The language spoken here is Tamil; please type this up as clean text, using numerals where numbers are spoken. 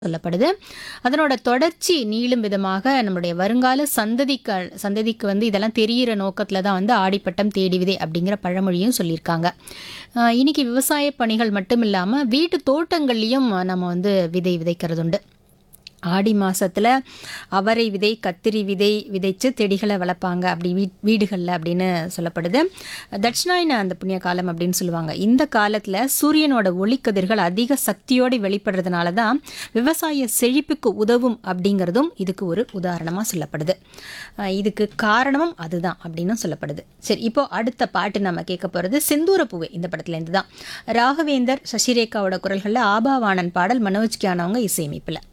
சொல்லப்படுது. அதனோட தொடர்ச்சி நீளும் விதமாக நம்மளுடைய வருங்கால சந்ததிக்கு வந்து இதெல்லாம் தெரியிற நோக்கத்துல தான் வந்து ஆடிப்பட்டம் தேடி விதை அப்படிங்கிற பழமொழியும் சொல்லியிருக்காங்க. இன்னைக்கு விவசாய பணிகள் மட்டும் இல்லாம வீட்டு தோட்டங்கள்லயும் நம்ம வந்து விதை விதைக்கிறதுண்டு. ஆடி மாசத்துல அவரை விதை, கத்திரி விதை விதைச்சு செடிகளை வளர்ப்பாங்க அப்படி வீடுகளில் அப்படின்னு சொல்லப்படுது. தட்சிணாயன அந்த புண்ணிய காலம் அப்படின்னு சொல்லுவாங்க. இந்த காலத்தில் சூரியனோட ஒளிக்கதிர்கள் அதிக சக்தியோடு வெளிப்படுறதுனால தான் விவசாய செழிப்புக்கு உதவும் அப்படிங்கிறதும் இதுக்கு ஒரு உதாரணமாக சொல்லப்படுது. இதுக்கு காரணமும் அதுதான் அப்படின்னு சொல்லப்படுது. சரி, இப்போ அடுத்த பாட்டு நம்ம கேட்க போகிறது செந்தூர பூவே இந்த படத்துலேருந்து தான். ராகவேந்தர், சசிரேகாவோட குரல்களில் ஆபாவாணன் பாடல், மனோஜ் கியானவங்க இசையமைப்பில்.